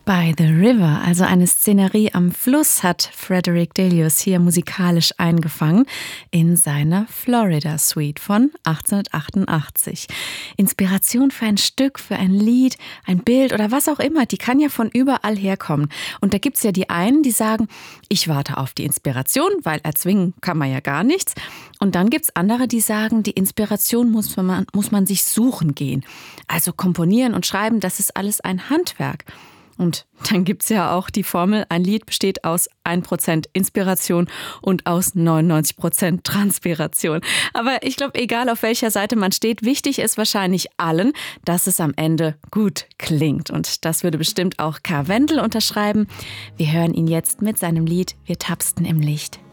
By the River, also eine Szenerie am Fluss, hat Frederick Delius hier musikalisch eingefangen in seiner Florida Suite von 1888. Inspiration für ein Stück, für ein Lied, ein Bild oder was auch immer, die kann ja von überall herkommen. Und da gibt's ja die einen, die sagen, ich warte auf die Inspiration, weil erzwingen kann man ja gar nichts. Und dann gibt's andere, die sagen, die Inspiration muss man sich suchen gehen. Also komponieren und schreiben, das ist alles ein Handwerk. Und dann gibt's ja auch die Formel, ein Lied besteht aus 1% Inspiration und aus 99% Transpiration. Aber ich glaube, egal auf welcher Seite man steht, wichtig ist wahrscheinlich allen, dass es am Ende gut klingt. Und das würde bestimmt auch Karl Wendel unterschreiben. Wir hören ihn jetzt mit seinem Lied Wir tapsten im Licht.